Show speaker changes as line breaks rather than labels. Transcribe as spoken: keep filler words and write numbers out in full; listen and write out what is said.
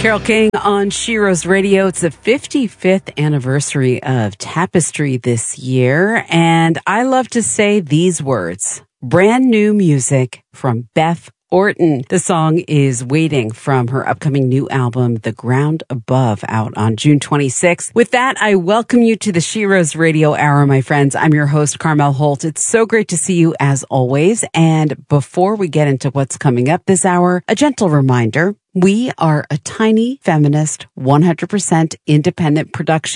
Carole King on Sheroes Radio. It's the fifty-fifth anniversary of Tapestry this year, and I love to say these words. Brand new music from Beth Orton. The song is Waiting from her upcoming new album, The Ground Above, out on June twenty-sixth. With that, I welcome you to the Sheroes Radio Hour, my friends. I'm your host, Carmel Holt. It's so great to see you as always. And before we get into what's coming up this hour, a gentle reminder, we are a tiny, feminist, one hundred percent independent production